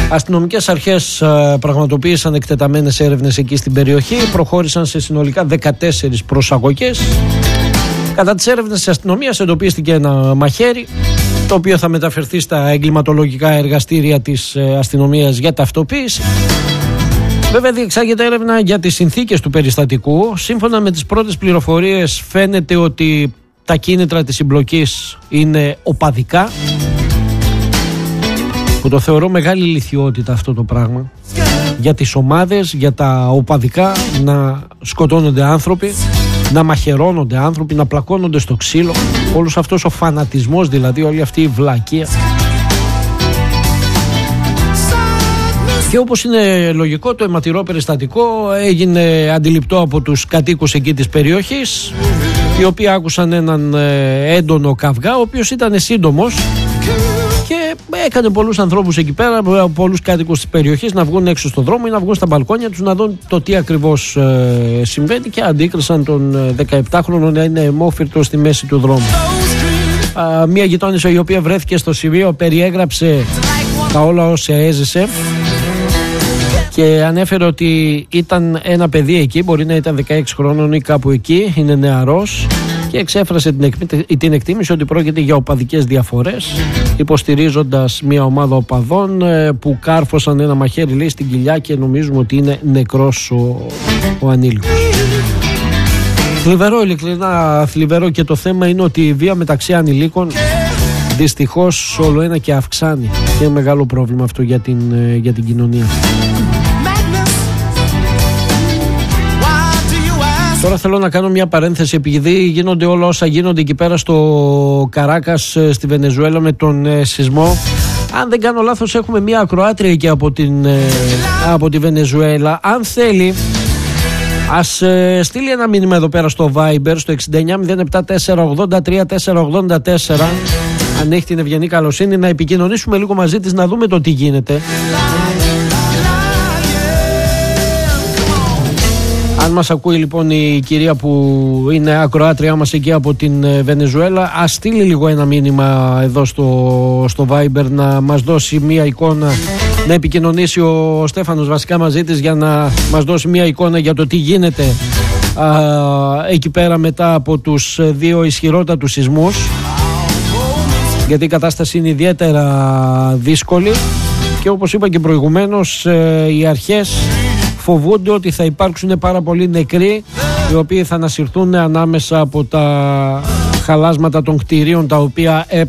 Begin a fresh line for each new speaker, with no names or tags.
Αστυνομικές αρχές πραγματοποίησαν εκτεταμένες έρευνες εκεί στην περιοχή, προχώρησαν σε συνολικά 14 προσαγωγές. Κατά τις έρευνες της αστυνομίας εντοπίστηκε ένα μαχαίρι, το οποίο θα μεταφερθεί στα εγκληματολογικά εργαστήρια της αστυνομίας για ταυτοποίηση. Βέβαια, διεξάγεται έρευνα για τις συνθήκες του περιστατικού. Σύμφωνα με τις πρώτες πληροφορίες, φαίνεται ότι τα κίνητρα της συμπλοκής είναι οπαδικά, που το θεωρώ μεγάλη ηλιθιότητα αυτό το πράγμα. Για τις ομάδες, για τα οπαδικά, να σκοτώνονται άνθρωποι, να μαχαιρώνονται άνθρωποι, να πλακώνονται στο ξύλο. Όλος αυτός ο φανατισμός, δηλαδή όλη αυτή η βλακεία. Και όπως είναι λογικό, το αιματηρό περιστατικό έγινε αντιληπτό από τους κατοίκους εκεί της περιοχής, οι οποίοι άκουσαν έναν έντονο καυγά, ο οποίος ήταν σύντομος και έκανε πολλούς ανθρώπους εκεί πέρα, πολλούς κάτοικους της περιοχής, να βγουν έξω στον δρόμο ή να βγουν στα μπαλκόνια τους να δουν το τι ακριβώς συμβαίνει, και αντίκρισαν τον 17χρονο να είναι αιμόφυρτο στη μέση του δρόμου. Μία γειτόνισσα, η οποία βρέθηκε στο σημείο, περιέγραψε τα όλα όσα έζησε και ανέφερε ότι ήταν ένα παιδί εκεί, μπορεί να ήταν 16 χρόνων ή κάπου εκεί, είναι νεαρός, και εξέφρασε την εκτίμηση ότι πρόκειται για οπαδικές διαφορές, υποστηρίζοντας μια ομάδα οπαδών που κάρφωσαν ένα μαχαίρι, λέει, στην κοιλιά, και νομίζουμε ότι είναι νεκρός ο ανήλικος. Θλιβερό, ειλικρινά θλιβερό, και το θέμα είναι ότι η βία μεταξύ ανηλίκων δυστυχώς όλο ένα και αυξάνει, και είναι μεγάλο πρόβλημα αυτό για την κοινωνία. Τώρα θέλω να κάνω μια παρένθεση, επειδή γίνονται όλα όσα γίνονται εκεί πέρα στο Καράκας στη Βενεζουέλα με τον σεισμό. Αν δεν κάνω λάθος, έχουμε μια ακροάτρια εκεί από τη Βενεζουέλα. Αν θέλει, ας στείλει ένα μήνυμα εδώ πέρα στο Viber, στο 6907483484, αν έχει την ευγενή καλοσύνη, να επικοινωνήσουμε λίγο μαζί της, να δούμε το τι γίνεται. Αν μας ακούει λοιπόν η κυρία που είναι ακροάτριά μας εκεί από την Βενεζουέλα, ας στείλει λίγο ένα μήνυμα εδώ στο Viber, να μας δώσει μια εικόνα, να επικοινωνήσει ο Στέφανος βασικά μαζί της, για να μας δώσει μια εικόνα για το τι γίνεται εκεί πέρα μετά από τους δύο ισχυρότατους σεισμούς, γιατί η κατάσταση είναι ιδιαίτερα δύσκολη και όπως είπα και προηγουμένως, οι αρχές φοβούνται ότι θα υπάρξουν πάρα πολλοί νεκροί, οι οποίοι θα ανασυρθούν ανάμεσα από τα χαλάσματα των κτηρίων τα οποία